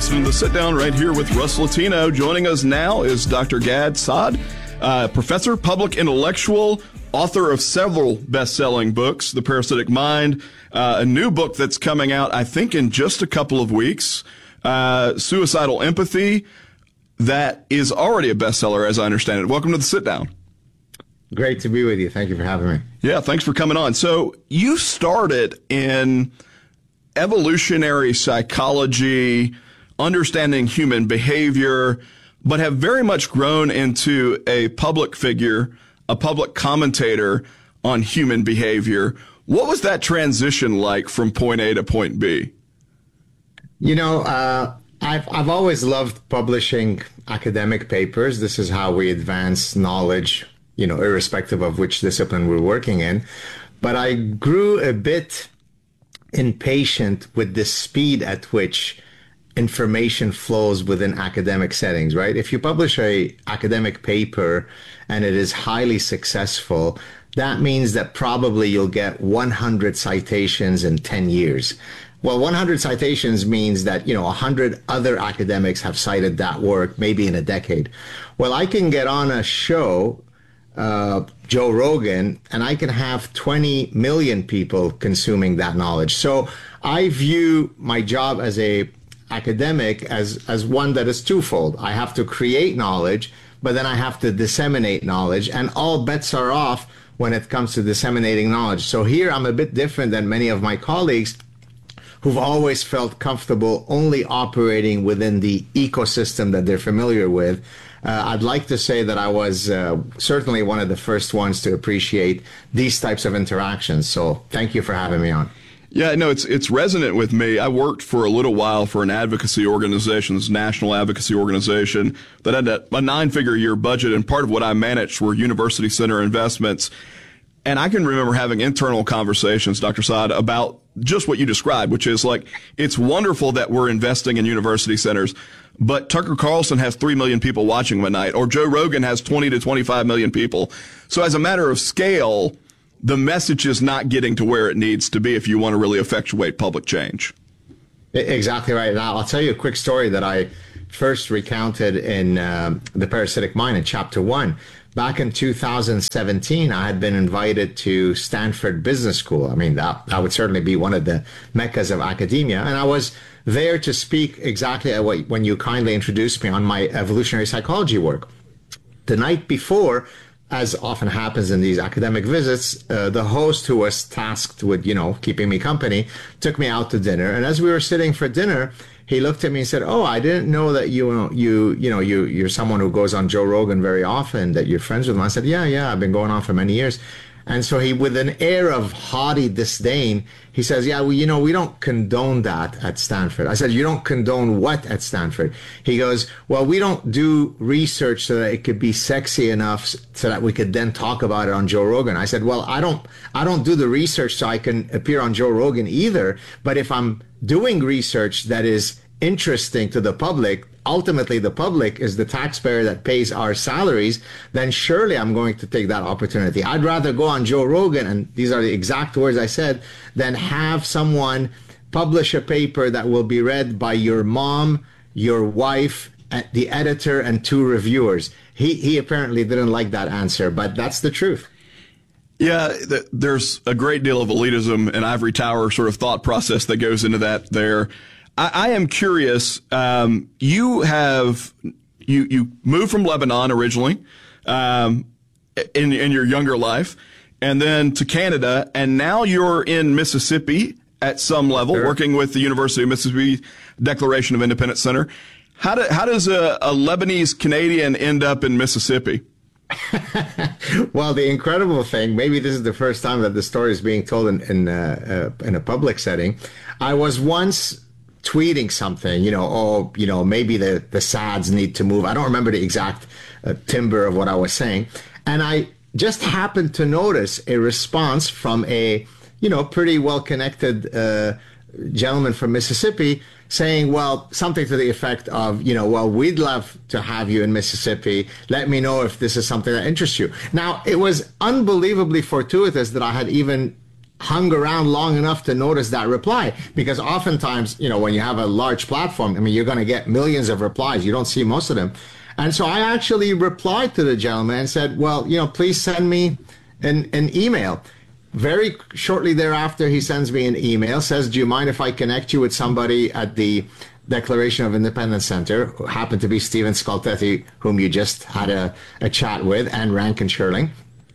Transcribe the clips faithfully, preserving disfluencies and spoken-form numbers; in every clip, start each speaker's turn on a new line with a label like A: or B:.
A: listening to The Sit Down right here with Russ Latino. Joining us now is Doctor Gad Saad, uh, professor, public intellectual, author of several best-selling books, The Parasitic Mind, uh, a new book that's coming out, I think, in just a couple of weeks, uh, Suicidal Empathy, that is already a bestseller, as I understand it. Welcome to The Sit Down.
B: Great to be with you. Thank you for having me.
A: Yeah, thanks for coming on. So you started in evolutionary psychology, understanding human behavior, but have very much grown into a public figure, a public commentator on human behavior. What was that transition like from point A to point B?
B: You know, uh, I've, I've always loved publishing academic papers. This is how we advance knowledge, you know, irrespective of which discipline we're working in. But I grew a bit impatient with the speed at which information flows within academic settings, right? If you publish a academic paper and it is highly successful, that means that probably you'll get one hundred citations in ten years. Well, one hundred citations means that, you know, one hundred other academics have cited that work maybe in a decade. Well, I can get on a show, uh, Joe Rogan, and I can have twenty million people consuming that knowledge. So I view my job as a academic as, as one that is twofold. I have to create knowledge, but then I have to disseminate knowledge, and all bets are off when it comes to disseminating knowledge. So here I'm a bit different than many of my colleagues who've always felt comfortable only operating within the ecosystem that they're familiar with. Uh, I'd like to say that I was uh, certainly one of the first ones to appreciate these types of interactions. So thank you for having me on.
A: Yeah, no, it's it's resonant with me. I worked for a little while for an advocacy organization, this national advocacy organization that had a, a nine-figure a year budget, and part of what I managed were university center investments. And I can remember having internal conversations, Doctor Saad, about just what you described, which is like, it's wonderful that we're investing in university centers, but Tucker Carlson has three million people watching him a night, or Joe Rogan has twenty to twenty-five million people. So as a matter of scale, the message is not getting to where it needs to be if you want to really effectuate public change.
B: Exactly right. Now, I'll tell you a quick story that I first recounted in um, The Parasitic Mind in chapter one. Back in two thousand seventeen, I had been invited to Stanford Business School. I mean, that, that would certainly be one of the meccas of academia. And I was there to speak exactly at what, when you kindly introduced me on my evolutionary psychology work. The night before, as often happens in these academic visits, uh, the host who was tasked with, you know, keeping me company took me out to dinner. And as we were sitting for dinner, he looked at me and said, "Oh, I didn't know that you, you, you know, you, you're someone who goes on Joe Rogan very often, that you're friends with him." I said, "Yeah, yeah, I've been going on for many years." And so he, with an air of haughty disdain, he says, "Yeah, well, you know, we don't condone that at Stanford." I said, "You don't condone what at Stanford?" He goes, "Well, we don't do research so that it could be sexy enough so that we could then talk about it on Joe Rogan." I said, "Well, I don't, I don't do the research so I can appear on Joe Rogan either. But if I'm doing research that is interesting to the public, ultimately the public is the taxpayer that pays our salaries, then surely I'm going to take that opportunity. I'd rather go on Joe Rogan," and these are the exact words I said, "than have someone publish a paper that will be read by your mom, your wife, the editor, and two reviewers." He, he apparently didn't like that answer, but that's the truth.
A: Yeah, th- there's a great deal of elitism and ivory tower sort of thought process that goes into that there. I, I am curious. Um, you have you you moved from Lebanon originally, um, in in your younger life, and then to Canada, and now you're in Mississippi at some level, sure, working with the University of Mississippi Declaration of Independence Center. How do how does a, a Lebanese Canadian end up in Mississippi?
B: Well, the incredible thing, maybe this is the first time that the story is being told in in, uh, uh, in a public setting. I was once tweeting something, you know, oh, you know, maybe the, the Saads need to move. I don't remember the exact uh, timbre of what I was saying. And I just happened to notice a response from a, you know, pretty well-connected uh, gentleman from Mississippi saying, well, something to the effect of, you know, well, we'd love to have you in Mississippi. Let me know if this is something that interests you. Now, it was unbelievably fortuitous that I had even hung around long enough to notice that reply, because oftentimes, you know, when you have a large platform, I mean, you're going to get millions of replies. You don't see most of them. And so I actually replied to the gentleman and said, well, you know, please send me an, an email. Very shortly thereafter, he sends me an email, says, do you mind if I connect you with somebody at the Declaration of Independence Center, who happened to be Stephen Scoltetti, whom you just had a, a chat with, and Rankin Shirling.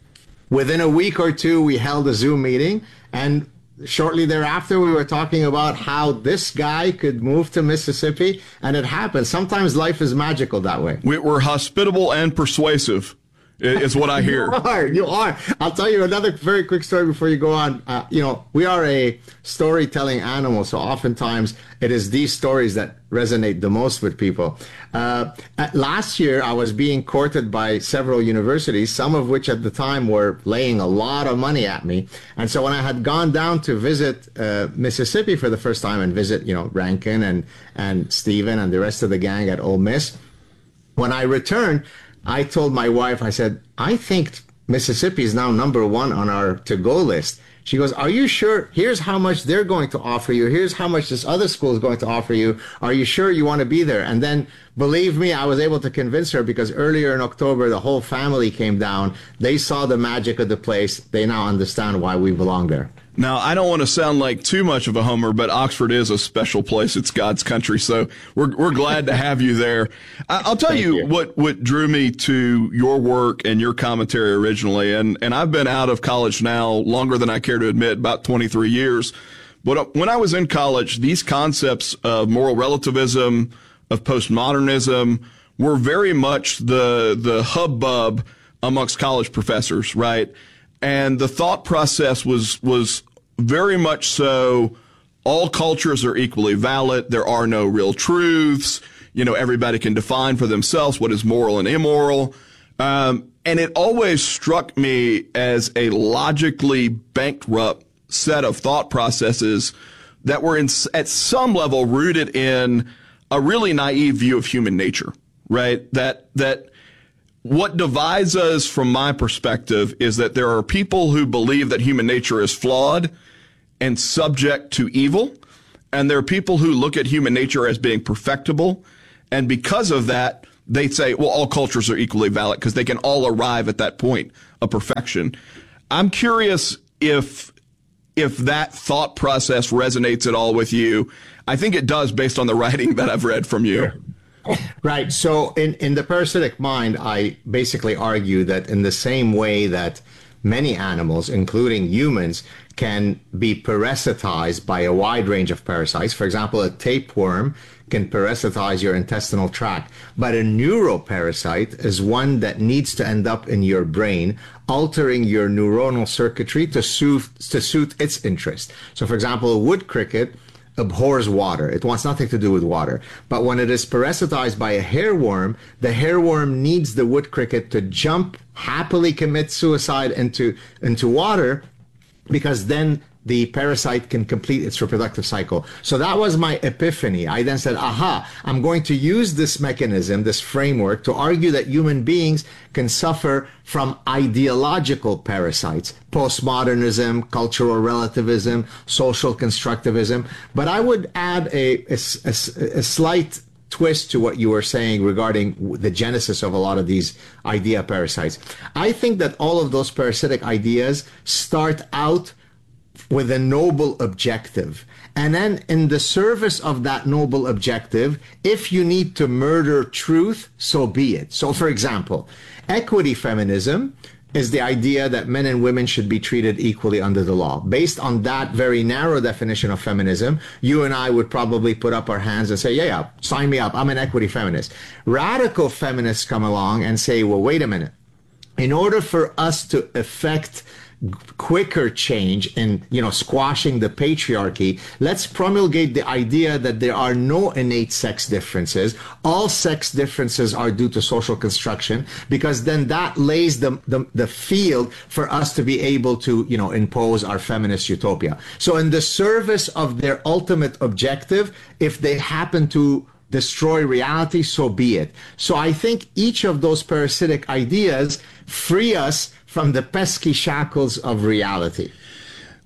B: Within a week or two, we held a Zoom meeting, and shortly thereafter, we were talking about how this guy could move to Mississippi, and it happened. Sometimes life is magical that way.
A: We- We're hospitable and persuasive, is what I hear.
B: You are, you are. I'll tell you another very quick story before you go on. Uh, you know, we are a storytelling animal, so oftentimes it is these stories that resonate the most with people. Uh, last year, I was being courted by several universities, some of which at the time were laying a lot of money at me. And so when I had gone down to visit uh, Mississippi for the first time and visit, you know, Rankin and, and Stephen and the rest of the gang at Ole Miss, when I returned, I told my wife, I said, I think Mississippi is now number one on our to-go list. She goes, are you sure? Here's how much they're going to offer you. Here's how much this other school is going to offer you. Are you sure you want to be there? And then, believe me, I was able to convince her, because earlier in October, the whole family came down. They saw the magic of the place. They now understand why we belong there.
A: Now, I don't want to sound like too much of a homer, but Oxford is a special place. It's God's country, so we're we're glad to have you there. I, I'll tell you,
B: you
A: what what drew me to your work and your commentary originally, and and I've been out of college now longer than I care to admit, about twenty-three years. But when I was in college, these concepts of moral relativism, of postmodernism, were very much the the hubbub amongst college professors, right? And the thought process was was very much so, all cultures are equally valid. There are no real truths. You know, everybody can define for themselves what is moral and immoral. Um, and it always struck me as a logically bankrupt set of thought processes that were in, at some level rooted in a really naive view of human nature, right? That, that, what divides us from my perspective is that there are people who believe that human nature is flawed and subject to evil, and there are people who look at human nature as being perfectible, and because of that, they say, well, all cultures are equally valid because they can all arrive at that point of perfection. I'm curious if if that thought process resonates at all with you. I think it does, based on the writing that I've read from you.
B: Right. So in, in the parasitic mind, I basically argue that in the same way that many animals, including humans, can be parasitized by a wide range of parasites. For example, a tapeworm can parasitize your intestinal tract, but a neuroparasite is one that needs to end up in your brain, altering your neuronal circuitry to suit, to suit its interest. So, for example, a wood cricket abhors water. It wants nothing to do with water. But when it is parasitized by a hairworm, the hairworm needs the wood cricket to jump, happily commit suicide into, into water, because then the parasite can complete its reproductive cycle. So that was my epiphany. I then said, aha, I'm going to use this mechanism, this framework, to argue that human beings can suffer from ideological parasites, postmodernism, cultural relativism, social constructivism. But I would add a, a, a, a slight twist to what you were saying regarding the genesis of a lot of these idea parasites. I think that all of those parasitic ideas start out with a noble objective. And then in the service of that noble objective, if you need to murder truth, so be it. So for example, equity feminism is the idea that men and women should be treated equally under the law. Based on that very narrow definition of feminism, you and I would probably put up our hands and say, yeah, yeah, sign me up. I'm an equity feminist. Radical feminists come along and say, well, wait a minute. In order for us to effect quicker change in, you know, squashing the patriarchy, let's promulgate the idea that there are no innate sex differences. All sex differences are due to social construction, because then that lays the, the, the field for us to be able to, you know, impose our feminist utopia. So in the service of their ultimate objective, if they happen to destroy reality, so be it. So I think each of those parasitic ideas free us from the pesky shackles of reality.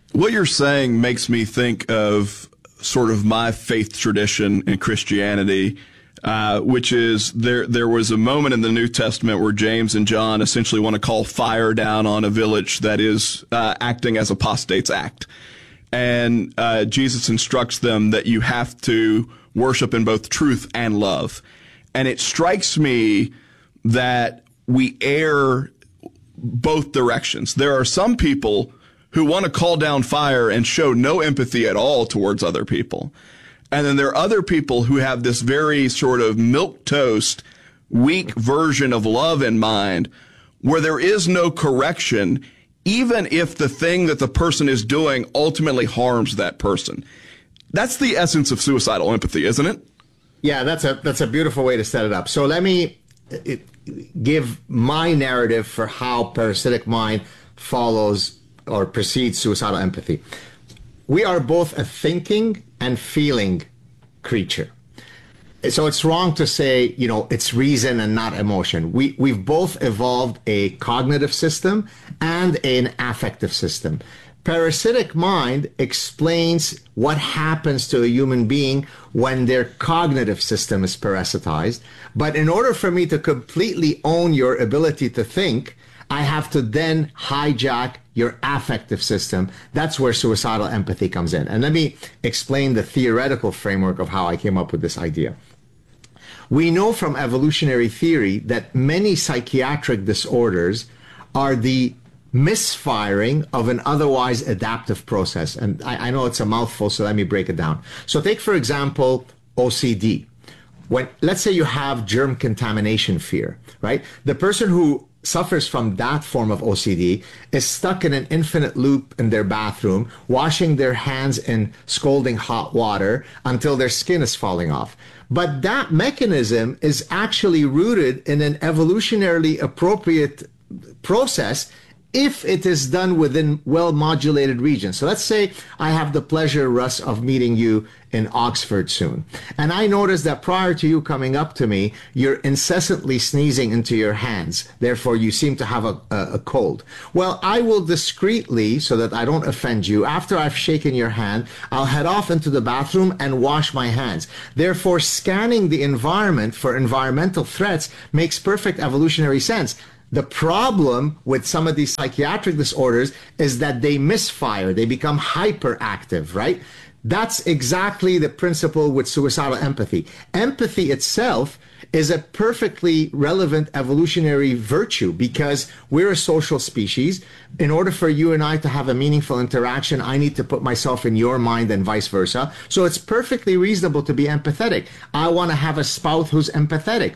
A: What you're saying makes me think of sort of my faith tradition in Christianity, uh, which is there, there was a moment in the New Testament where James and John essentially want to call fire down on a village that is uh, acting as apostates act. And uh, Jesus instructs them that you have to worship in both truth and love. And it strikes me that we err both directions. There are some people who want to call down fire and show no empathy at all towards other people. And then there are other people who have this very sort of milquetoast, weak version of love in mind, where there is no correction, even if the thing that the person is doing ultimately harms that person. That's the essence of suicidal empathy, isn't it?
B: Yeah, that's a that's a beautiful way to set it up. So let me it, give my narrative for how parasitic mind follows or precedes suicidal empathy. We are both a thinking and feeling creature. So it's wrong to say, you know, it's reason and not emotion. We, we've both evolved a cognitive system and an affective system. Parasitic mind explains what happens to a human being when their cognitive system is parasitized. But in order for me to completely own your ability to think, I have to then hijack your affective system. That's where suicidal empathy comes in. And let me explain the theoretical framework of how I came up with this idea. We know from evolutionary theory that many psychiatric disorders are the misfiring of an otherwise adaptive process. And I, I know it's a mouthful, so let me break it down. So take, for example, O C D. When, let's say you have germ contamination fear, right? The person who suffers from that form of O C D is stuck in an infinite loop in their bathroom, washing their hands in scalding hot water until their skin is falling off. But that mechanism is actually rooted in an evolutionarily appropriate process if it is done within well-modulated regions. So let's say I have the pleasure, Russ, of meeting you in Oxford soon. And I notice that prior to you coming up to me, you're incessantly sneezing into your hands. Therefore, you seem to have a, a, a cold. Well, I will discreetly, so that I don't offend you, after I've shaken your hand, I'll head off into the bathroom and wash my hands. Therefore, scanning the environment for environmental threats makes perfect evolutionary sense. The problem with some of these psychiatric disorders is that they misfire, they become hyperactive, right? That's exactly the principle with suicidal empathy. Empathy itself is a perfectly relevant evolutionary virtue because we're a social species. In order for you and I to have a meaningful interaction, I need to put myself in your mind and vice versa. So it's perfectly reasonable to be empathetic. I want to have a spouse who's empathetic.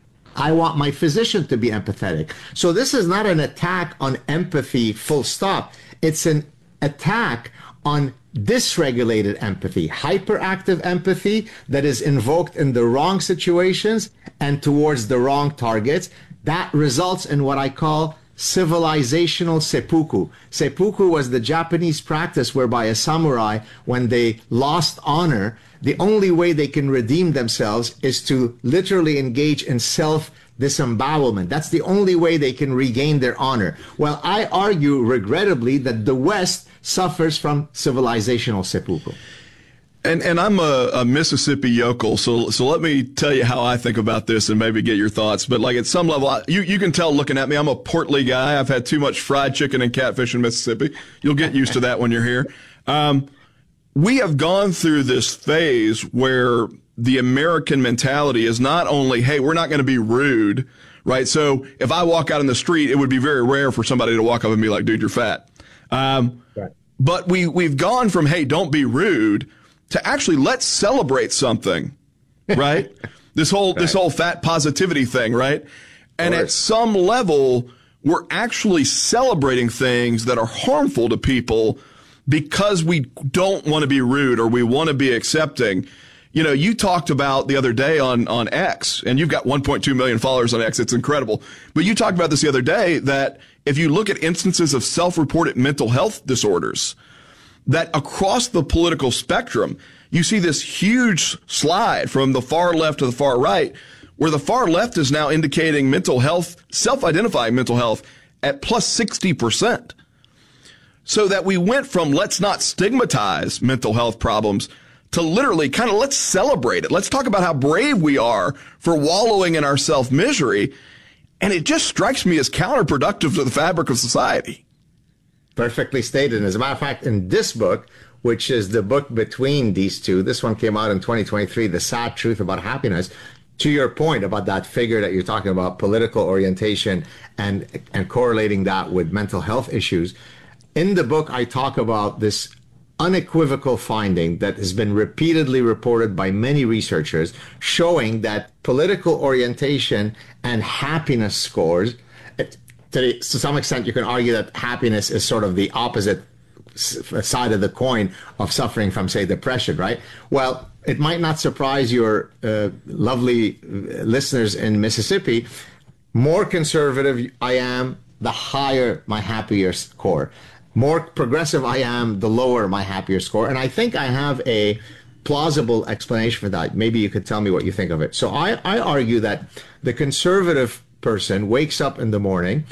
B: I want my physician to be empathetic. So this is not an attack on empathy, full stop. It's an attack on dysregulated empathy, hyperactive empathy that is invoked in the wrong situations and towards the wrong targets. That results in what I call civilizational seppuku. Seppuku was the Japanese practice whereby a samurai, when they lost honor, the only way they can redeem themselves is to literally engage in self-disembowelment. That's the only way they can regain their honor. Well, I argue, regrettably, that the West suffers from civilizational seppuku.
A: And and I'm a, a Mississippi yokel, so so let me tell you how I think about this and maybe get your thoughts. But like at some level, I, you you can tell looking at me, I'm a portly guy. I've had too much fried chicken and catfish in Mississippi. You'll get used to that when you're here. Um, we have gone through this phase where the American mentality is not only, hey, we're not going to be rude, right? So if I walk out in the street, it would be very rare for somebody to walk up and be like, dude, you're fat. Um, right. But we we've gone from, hey, don't be rude, to actually let's celebrate something, right? this whole right. this whole fat positivity thing, right? And at some level, we're actually celebrating things that are harmful to people because we don't want to be rude or we want to be accepting. You know, you talked about the other day on, on X, and you've got one point two million followers on X. It's incredible. But you talked about this the other day, that if you look at instances of self-reported mental health disorders, that across the political spectrum, you see this huge slide from the far left to the far right, where the far left is now indicating mental health, self-identifying mental health at plus sixty percent. So that we went from let's not stigmatize mental health problems to literally kind of let's celebrate it. Let's talk about how brave we are for wallowing in our self-misery. And it just strikes me as counterproductive to the fabric of society.
B: Perfectly stated. And as a matter of fact, in this book, which is the book between these two, this one came out in twenty twenty-three, The Sad Truth About Happiness. To your point about that figure that you're talking about, political orientation, and, and correlating that with mental health issues. In the book, I talk about this unequivocal finding that has been repeatedly reported by many researchers, showing that political orientation and happiness scores, to, the, to some extent, you can argue that happiness is sort of the opposite side of the coin of suffering from, say, depression, right? Well, it might not surprise your uh, lovely listeners in Mississippi. More conservative I am, the higher my happier score. More progressive I am, the lower my happier score. And I think I have a plausible explanation for that. Maybe you could tell me what you think of it. So I, I argue that the conservative person wakes up in the morning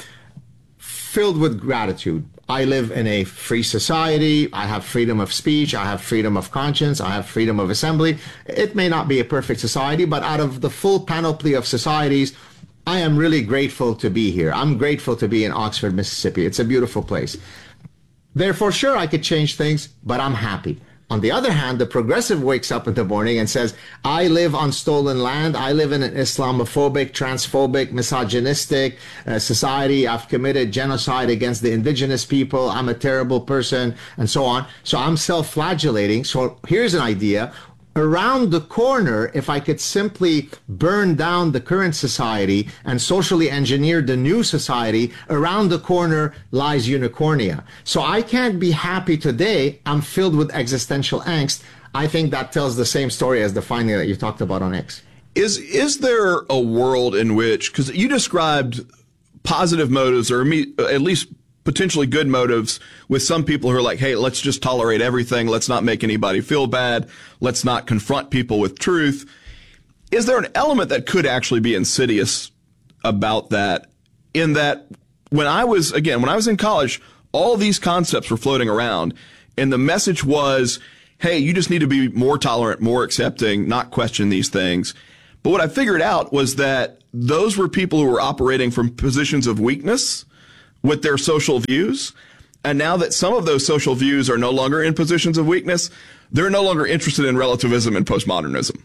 B: filled with gratitude. I live in a free society. I have freedom of speech. I have freedom of conscience. I have freedom of assembly. It may not be a perfect society, but out of the full panoply of societies, I am really grateful to be here. I'm grateful to be in Oxford, Mississippi. It's a beautiful place. Therefore, sure, I could change things, but I'm happy. On the other hand, the progressive wakes up in the morning and says, I live on stolen land. I live in an Islamophobic, transphobic, misogynistic uh, society. I've committed genocide against the indigenous people. I'm a terrible person, and so on. So I'm self-flagellating. So here's an idea. Around the corner, if I could simply burn down the current society and socially engineer the new society, around the corner lies unicornia. So I can't be happy today. I'm filled with existential angst. I think that tells the same story as the finding that you talked about on X.
A: Is is there a world in which, because you described positive motives, or at least potentially good motives, with some people who are like, hey, let's just tolerate everything. Let's not make anybody feel bad. Let's not confront people with truth. Is there an element that could actually be insidious about that, in that when I was, again, when I was in college, all these concepts were floating around, and the message was, hey, you just need to be more tolerant, more accepting, not question these things. But what I figured out was that those were people who were operating from positions of weakness with their social views. And now that some of those social views are no longer in positions of weakness, they're no longer interested in relativism and postmodernism.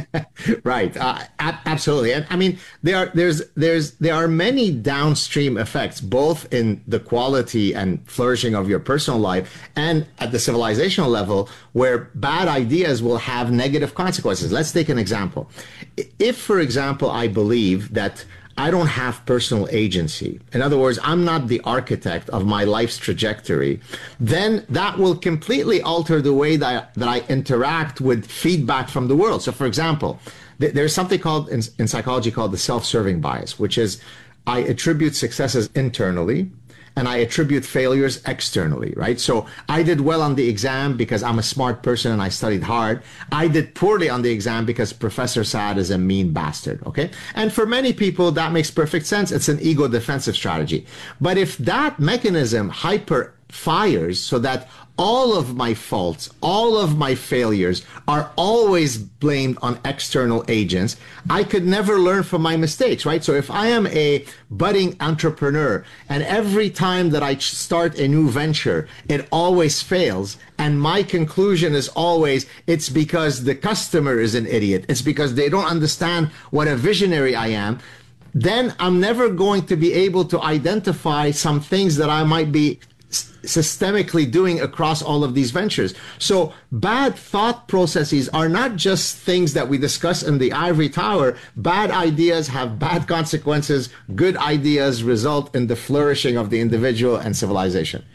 B: Right. Uh, a- absolutely. And I mean, there are, there's, there's, there are many downstream effects, both in the quality and flourishing of your personal life and at the civilizational level, where bad ideas will have negative consequences. Let's take an example. If, for example, I believe that I don't have personal agency, in other words, I'm not the architect of my life's trajectory, then that will completely alter the way that I, that I interact with feedback from the world. So, for example, th- there's something called in, in psychology called the self-serving bias, which is I attribute successes internally and I attribute failures externally, right? So I did well on the exam because I'm a smart person and I studied hard. I did poorly on the exam because Professor Saad is a mean bastard, okay? And for many people, that makes perfect sense. It's an ego defensive strategy. But if that mechanism hyper fires so that all of my faults, all of my failures are always blamed on external agents, I could never learn from my mistakes, right? So if I am a budding entrepreneur and every time that I start a new venture, it always fails, and my conclusion is always, it's because the customer is an idiot, it's because they don't understand what a visionary I am, then I'm never going to be able to identify some things that I might be systemically doing across all of these ventures. So bad thought processes are not just things that we discuss in the ivory tower. Bad ideas have bad consequences. Good ideas result in the flourishing of the individual and civilization.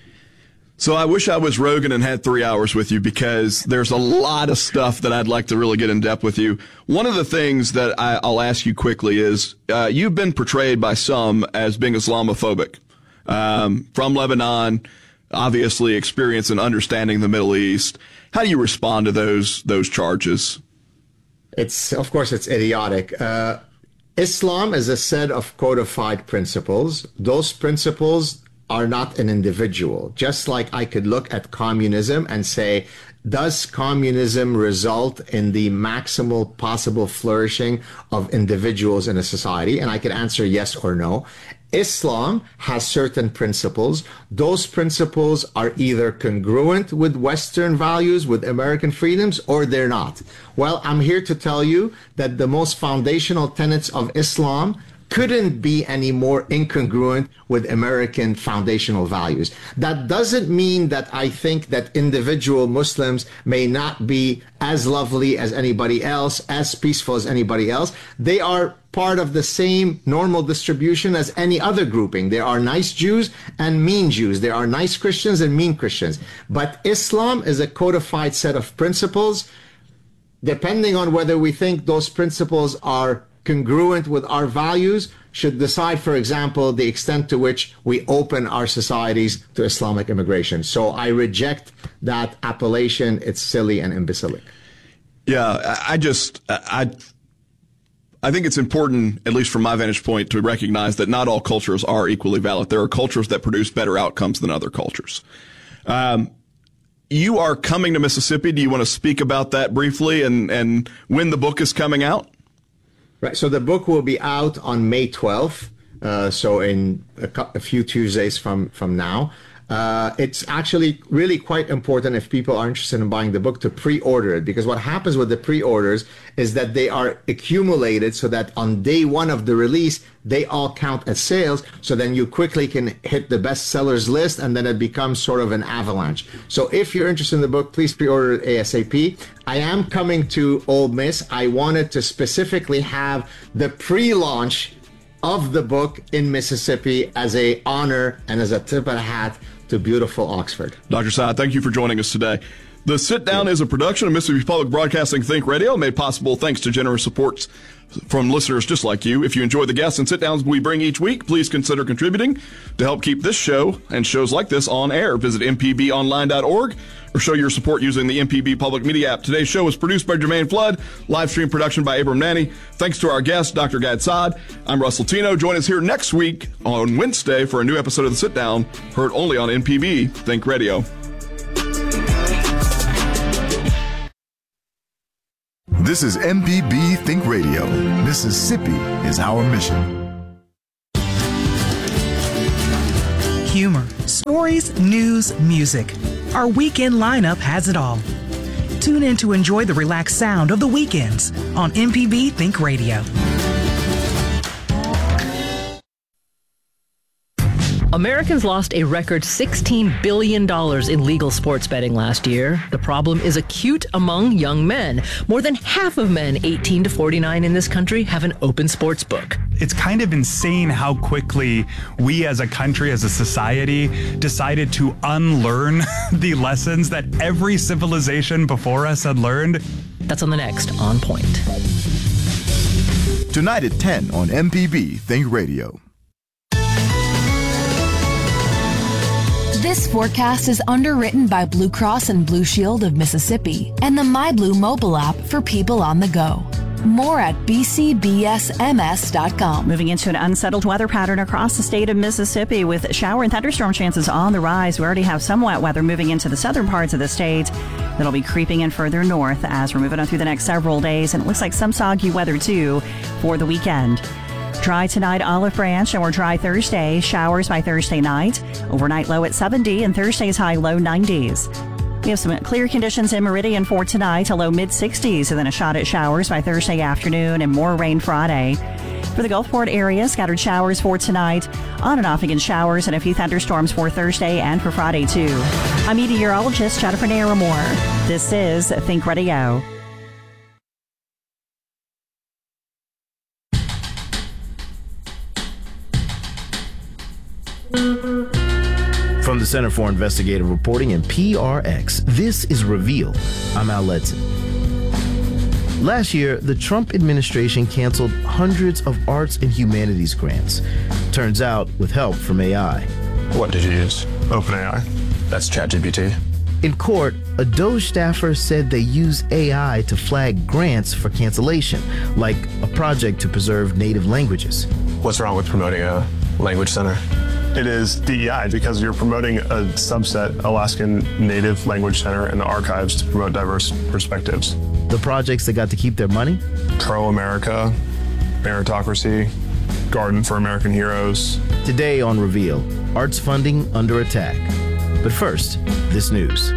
A: So I wish I was Rogan and had three hours with you, because there's a lot of stuff that I'd like to really get in depth with you. One of the things that I, I'll ask you quickly is uh, you've been portrayed by some as being Islamophobic. Um, from Lebanon, obviously experience and understanding the Middle East. How do you respond to those those charges?
B: It's, of course, it's idiotic. Uh, Islam is a set of codified principles. Those principles are not an individual. Just like I could look at communism and say, does communism result in the maximal possible flourishing of individuals in a society? And I could answer yes or no. Islam has certain principles. Those principles are either congruent with Western values, with American freedoms, or they're not. Well, I'm here to tell you that the most foundational tenets of Islam couldn't be any more incongruent with American foundational values. That doesn't mean that I think that individual Muslims may not be as lovely as anybody else, as peaceful as anybody else. They are part of the same normal distribution as any other grouping. There are nice Jews and mean Jews. There are nice Christians and mean Christians. But Islam is a codified set of principles. Depending on whether we think those principles are congruent with our values, should decide, for example, the extent to which we open our societies to Islamic immigration. So I reject that appellation. It's silly and imbecilic.
A: Yeah, I just, I, I think it's important, at least from my vantage point, to recognize that not all cultures are equally valid. There are cultures that produce better outcomes than other cultures. Um, you are coming to Mississippi. Do you want to speak about that briefly and, and when the book is coming out?
B: Right. So the book will be out on May twelfth. Uh, so in a, a few Tuesdays from, from now. Uh, it's actually really quite important, if people are interested in buying the book, to pre-order it, because what happens with the pre-orders is that they are accumulated so that on day one of the release, they all count as sales. So then you quickly can hit the bestsellers list, and then it becomes sort of an avalanche. So if you're interested in the book, please pre-order it ASAP. I am coming to Ole Miss. I wanted to specifically have the pre-launch of the book in Mississippi as a honor and as a tip of the hat to beautiful Oxford.
A: Doctor Saad, thank you for joining us today. The Sit Down is a production of Mississippi Public Broadcasting Think Radio, made possible thanks to generous support from listeners just like you. If you enjoy the guests and sit-downs we bring each week, please consider contributing to help keep this show and shows like this on air. Visit m p b online dot org or show your support using the M P B Public Media app. Today's show was produced by Jermaine Flood, live stream production by Abram Nanny. Thanks to our guest, Doctor Gad Saad. I'm Russell Tino. Join us here next week on Wednesday for a new episode of The Sit Down, heard only on M P B Think Radio.
C: This is M P B Think Radio. Mississippi is our mission.
D: Humor, stories, news, music. Our weekend lineup has it all. Tune in to enjoy the relaxed sound of the weekends on M P B Think Radio.
E: Americans lost a record sixteen billion dollars in legal sports betting last year. The problem is acute among young men. More than half of men eighteen to forty-nine in this country have an open sports book.
F: It's kind of insane how quickly we as a country, as a society, decided to unlearn the lessons that every civilization before us had learned.
E: That's on the next On Point.
C: Tonight at ten on M P B Think Radio.
G: This forecast is underwritten by Blue Cross and Blue Shield of Mississippi and the MyBlue mobile app for people on the go. More at b c b s m s dot com.
H: Moving into an unsettled weather pattern across the state of Mississippi with shower and thunderstorm chances on the rise. We already have some wet weather moving into the southern parts of the state. That'll be creeping in further north as we're moving on through the next several days. And it looks like some soggy weather, too, for the weekend. Dry tonight, Olive Branch, or dry Thursday. Showers by Thursday night. Overnight low at seventy and Thursday's high low nineties. We have some clear conditions in Meridian for tonight, a low mid sixties, and then a shot at showers by Thursday afternoon and more rain Friday. For the Gulfport area, scattered showers for tonight, on and off again showers and a few thunderstorms for Thursday and for Friday too. I'm meteorologist Jennifer Naramore. This is Think Radio.
I: From the Center for Investigative Reporting and P R X, this is Reveal. I'm Al Ledson. Last year, the Trump administration canceled hundreds of arts and humanities grants. Turns out, with help from A I.
J: What did you use? OpenAI? That's ChatGPT.
I: In court, a DOJ staffer said they use A I to flag grants for cancellation, like a project to preserve native languages.
J: What's wrong with promoting a language center? It is D E I because you're promoting a subset, Alaskan Native Language Center and the archives, to promote diverse perspectives.
I: The projects that got to keep their money?
J: Pro-America, Meritocracy, Garden for American Heroes.
I: Today on Reveal, arts funding under attack. But first, this news.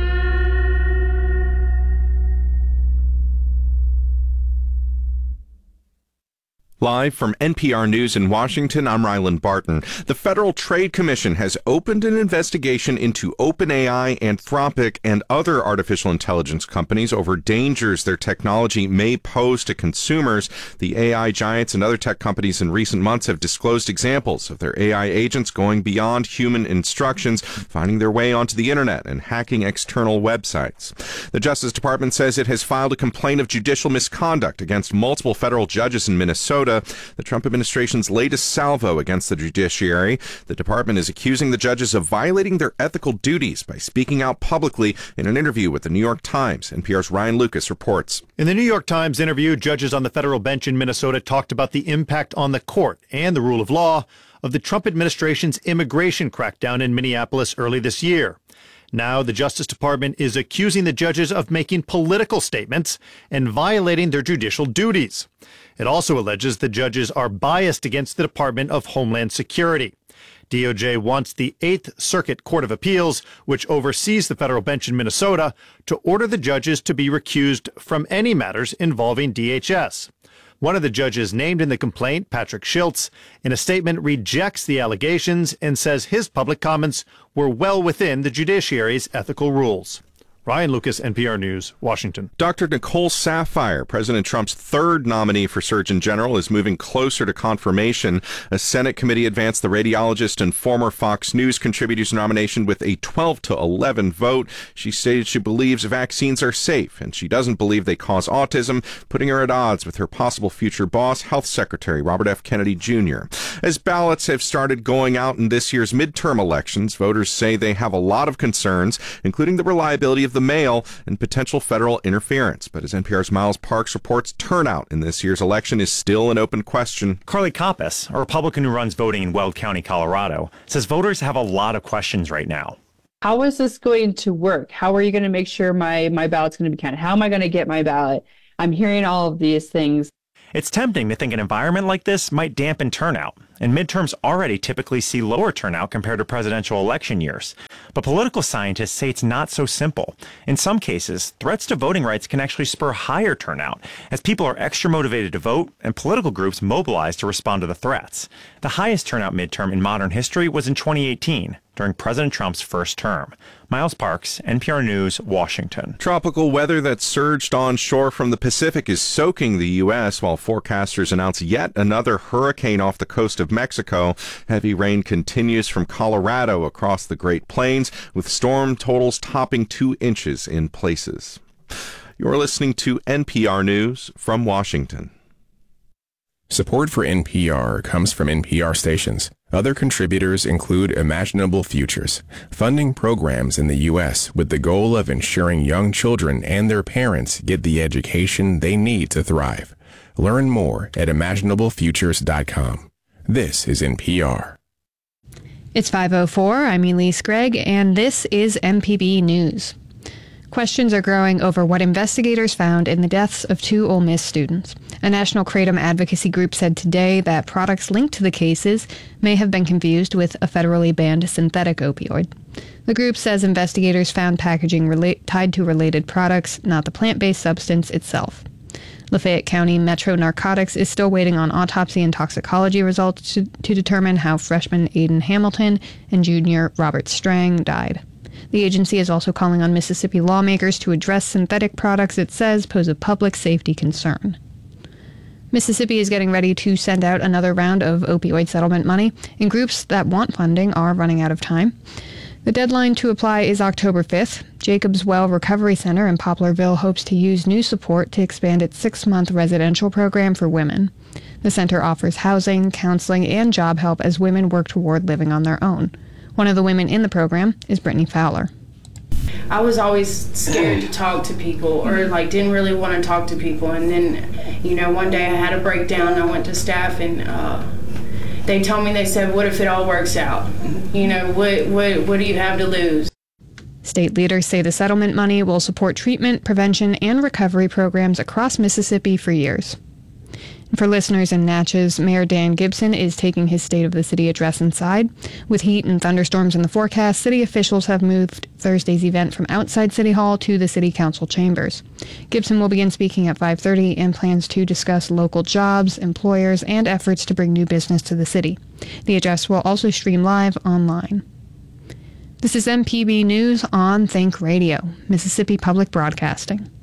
K: Live from N P R News in Washington, I'm Ryland Barton. The Federal Trade Commission has opened an investigation into OpenAI, Anthropic, and other artificial intelligence companies over dangers their technology may pose to consumers. The A I giants and other tech companies in recent months have disclosed examples of their A I agents going beyond human instructions, finding their way onto the internet and hacking external websites. The Justice Department says it has filed a complaint of judicial misconduct against multiple federal judges in Minnesota, the Trump administration's latest salvo against the judiciary. The department is accusing the judges of violating their ethical duties by speaking out publicly in an interview with the New York Times. N P R's Ryan Lucas reports.
L: In the New York Times interview, judges on the federal bench in Minnesota talked about the impact on the court and the rule of law of the Trump administration's immigration crackdown in Minneapolis early this year. Now, the Justice Department is accusing the judges of making political statements and violating their judicial duties. It also alleges the judges are biased against the Department of Homeland Security. D O J wants the Eighth Circuit Court of Appeals, which oversees the federal bench in Minnesota, to order the judges to be recused from any matters involving D H S. One of the judges named in the complaint, Patrick Schiltz, in a statement rejects the allegations and says his public comments were well within the judiciary's ethical rules. Ryan Lucas, N P R News, Washington.
K: Doctor Nicole Saphier, President Trump's third nominee for Surgeon General, is moving closer to confirmation. A Senate committee advanced the radiologist and former Fox News contributor's nomination with a twelve to eleven vote. She stated she believes vaccines are safe, and she doesn't believe they cause autism, putting her at odds with her possible future boss, Health Secretary Robert F. Kennedy Junior As ballots have started going out in this year's midterm elections, voters say they have a lot of concerns, including the reliability of the mail and potential federal interference. But as N P R's Miles Parks reports, turnout in this year's election is still an open question.
M: Carly Koppas, a Republican who runs voting in Weld County, Colorado, says voters have a lot of questions right now.
N: How is this going to work? How are you going to make sure my, my ballot's going to be counted? How am I going to get my ballot? I'm hearing all of these things.
M: It's tempting to think an environment like this might dampen turnout, and midterms already typically see lower turnout compared to presidential election years. But political scientists say it's not so simple. In some cases, threats to voting rights can actually spur higher turnout, as people are extra motivated to vote and political groups mobilize to respond to the threats. The highest turnout midterm in modern history was in twenty eighteen, during President Trump's first term. Miles Parks, N P R News, Washington.
K: Tropical weather that surged onshore from the Pacific is soaking the U S, while forecasters announce yet another hurricane off the coast of Mexico. Heavy rain continues from Colorado across the Great Plains, with storm totals topping two inches in places. You're listening to N P R News from Washington.
O: Support for N P R comes from N P R stations. Other contributors include Imaginable Futures, funding programs in the U S with the goal of ensuring young children and their parents get the education they need to thrive. Learn more at imaginable futures dot com. This is N P R.
P: It's five oh four. I'm Elise Gregg, and this is M P B News. Questions are growing over what investigators found in the deaths of two Ole Miss students. A National Kratom advocacy group said today that products linked to the cases may have been confused with a federally banned synthetic opioid. The group says investigators found packaging rela- tied to related products, not the plant-based substance itself. Lafayette County Metro Narcotics is still waiting on autopsy and toxicology results to, to determine how freshman Aiden Hamilton and junior Robert Strang died. The agency is also calling on Mississippi lawmakers to address synthetic products it says pose a public safety concern. Mississippi is getting ready to send out another round of opioid settlement money, and groups that want funding are running out of time. The deadline to apply is October fifth. Jacobs Well Recovery Center in Poplarville hopes to use new support to expand its six-month residential program for women. The center offers housing, counseling, and job help as women work toward living on their own. One of the women in the program is Brittany Fowler.
Q: I was always scared to talk to people, or like didn't really want to talk to people. And then, you know, one day I had a breakdown. I went to staff and, uh, they told me, they said, what if it all works out? You know, what, what, what do you have to lose?
P: State leaders say the settlement money will support treatment, prevention, and recovery programs across Mississippi for years. For listeners in Natchez, Mayor Dan Gibson is taking his State of the City address inside. With heat and thunderstorms in the forecast, city officials have moved Thursday's event from outside City Hall to the City Council chambers. Gibson will begin speaking at five thirty and plans to discuss local jobs, employers, and efforts to bring new business to the city. The address will also stream live online. This is M P B News on Think Radio, Mississippi Public Broadcasting.